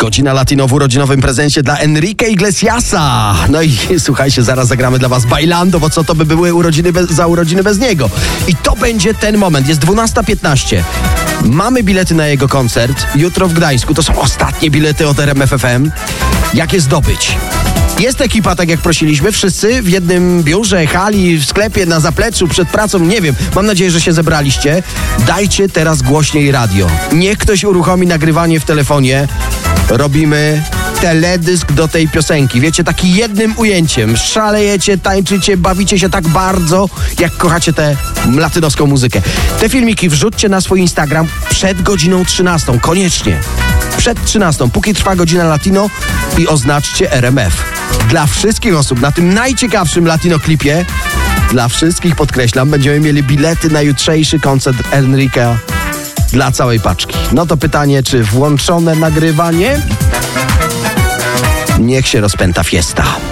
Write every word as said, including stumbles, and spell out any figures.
Godzina Latino w urodzinowym prezencie dla Enrique Iglesiasa. No i słuchajcie, zaraz zagramy dla was Bailando, bo co to by były urodziny bez, za urodziny bez niego. I to będzie ten moment. Jest dwunasta piętnaście. Mamy bilety na jego koncert jutro w Gdańsku. To są ostatnie bilety od R M F F M. Jak je zdobyć? Jest ekipa, tak jak prosiliśmy, wszyscy w jednym biurze, hali, w sklepie, na zapleczu, przed pracą, nie wiem. Mam nadzieję, że się zebraliście. Dajcie teraz głośniej radio. Niech ktoś uruchomi nagrywanie w telefonie. Robimy teledysk do tej piosenki. Wiecie, taki jednym ujęciem. Szalejecie, tańczycie, bawicie się tak bardzo, jak kochacie tę latynoską muzykę. Te filmiki wrzućcie na swój Instagram przed godziną trzynastą. Koniecznie. Przed trzynastą, póki trwa godzina Latino, i oznaczcie R M F. Dla wszystkich osób na tym najciekawszym Latino klipie, dla wszystkich, podkreślam, będziemy mieli bilety na jutrzejszy koncert Enrique'a dla całej paczki. No to pytanie, czy włączone nagrywanie? Niech się rozpęta fiesta.